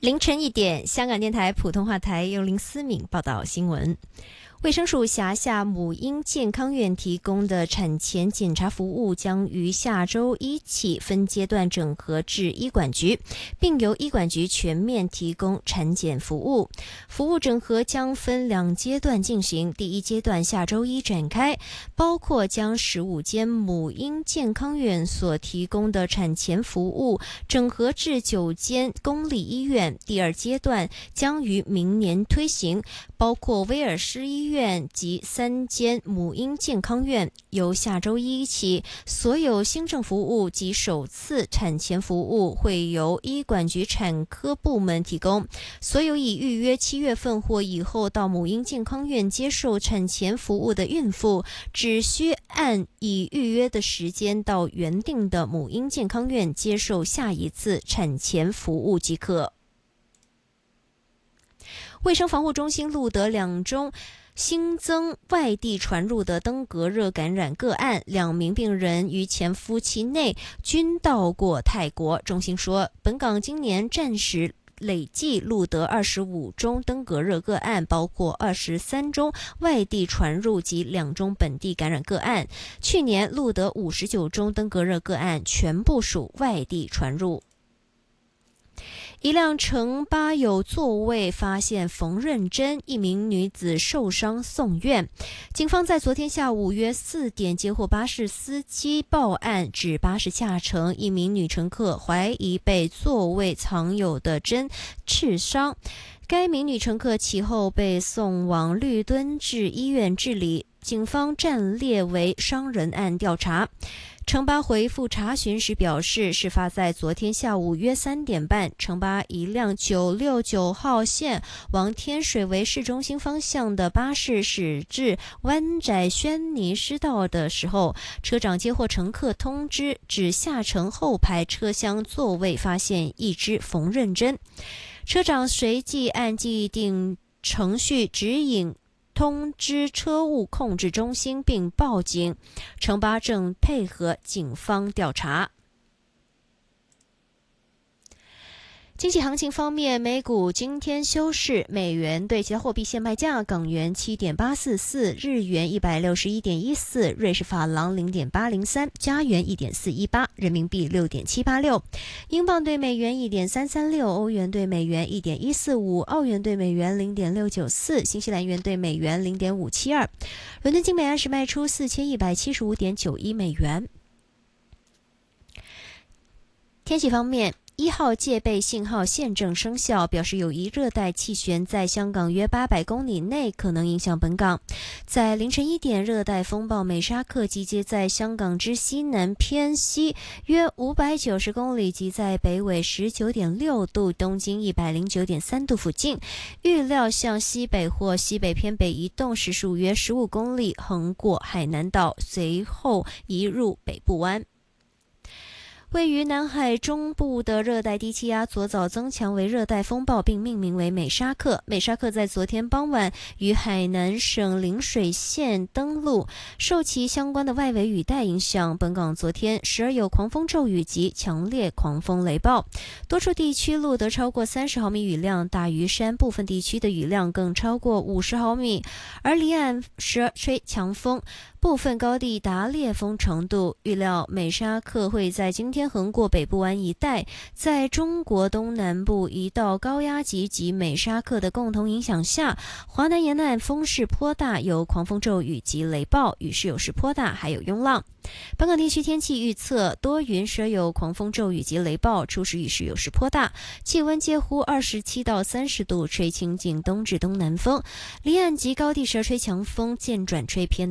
凌晨1点，香港电台普通话台由林思敏报道新闻。卫生署辖下母婴健康院提供的产前检查服务将于下周一起分阶段整合至医管局，并由医管局全面提供产检服务。服务整合将分2阶段进行，第一阶段下周一展开，包括将15间母婴健康院所提供的产前服务整合至9间公立医院。第二阶段将于明年推行，包括威尔士医院及3间母婴健康院。由下周一起，所有新政服务及首次产前服务会由医管局产科部门提供。所有已预约7月份或以后到母婴健康院接受产前服务的孕妇，只需按已预约的时间到原定的母婴健康院接受下一次产前服务即可。卫生防护中心录得2宗新增外地传入的登革热感染个案，2名病人于前夫期内均到过泰国。中心说，本港今年暂时累计录得25宗登革热个案，包括23宗外地传入及2宗本地感染个案。去年录得59宗登革热个案，全部属外地传入。一辆城巴有座位发现缝纫针，一名女子受伤送院。警方在昨天下午约4点接获巴士司机报案，指巴士下乘一名女乘客怀疑被座位藏有的针刺伤，该名女乘客其后被送往绿敦治医院治理，警方暂列为伤人案调查。城巴回复查询时表示，事发在昨天下午约3点半，城巴一辆969号线往天水围市中心方向的巴士驶至湾仔轩尼诗道的时候，车长接获乘客通知，指下乘后排车厢座位发现一支缝纫针。车长随即按既定程序指引通知车务控制中心并报警，城巴正配合警方调查。经济行情方面，美股今天休市，美元对其他货币现卖价：港元7.844，日元161.14，瑞士法郎0.803，加元1.418，人民币6.786，英镑对美元1.336，欧元对美元1.145，澳元对美元0.694，新西兰元对美元0.572。伦敦金每安士卖出4175.91美元。天气方面，1号戒备信号现正生效，表示有一热带气旋在香港约800公里内可能影响本港。在凌晨1点，热带风暴美沙克集结在香港之西南偏西约590公里，即在北纬19.6度、东经109.3度附近，预料向西北或西北偏北移动，时速约15公里，横过海南岛，随后移入北部湾。位于南海中部的热带低气压昨早增强为热带风暴，并命名为美沙克。美沙克在昨天傍晚于海南省陵水县登陆，受其相关的外围雨带影响，本港昨天时而有狂风骤雨及强烈狂风雷暴，多处地区录得超过30毫米雨量，大屿山部分地区的雨量更超过50毫米，而离岸时而吹强风，部分高地达烈风程度。预料美沙克会在今天横过北部湾一带，在中国东南部一道高压脊及美沙克的共同影响下，华南沿岸风势颇大，有狂风骤雨及雷暴，雨势有时颇大，还有涌浪。本港地区天气预测，多云，时有狂风骤雨及雷暴，初时雨势有时颇大，气温介乎27到30度，吹清劲东至东南风，离岸及高地时而吹强风，渐转吹偏